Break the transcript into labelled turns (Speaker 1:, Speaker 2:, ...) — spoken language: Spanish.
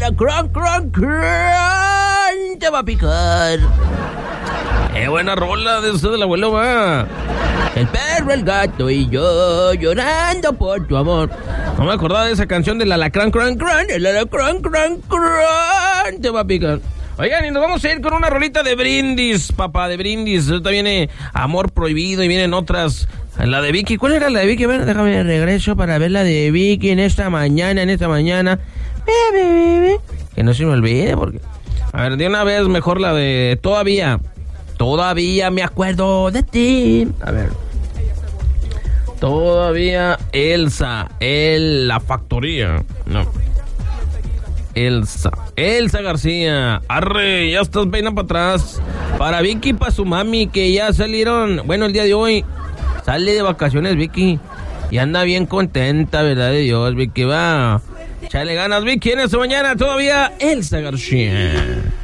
Speaker 1: alacrán, te va a picar. Buena rola de eso del abuelo, va. El perro, el gato y yo llorando por tu amor. No me acordaba de esa canción del alacrán, el alacrán, te va a picar. Oigan, y nos vamos a ir con una rolita de Brindis, papá, de Brindis. Ahorita viene Amor Prohibido y vienen otras. La de Vicky, ¿cuál era la de Vicky? Bueno, déjame regreso para ver la de Vicky en esta mañana. Que no se me olvide, porque... A ver, de una vez mejor la de Todavía me acuerdo de ti. A ver. Todavía Elsa, la factoría. No. Elsa García. Arre, ya estás peinando para atrás. Para Vicky y para su mami, que ya salieron. Bueno, el día de hoy sale de vacaciones Vicky. Y anda bien contenta, ¿verdad de Dios? Vicky, va. Chale ganas, Vicky, en esta mañana todavía Elsa García.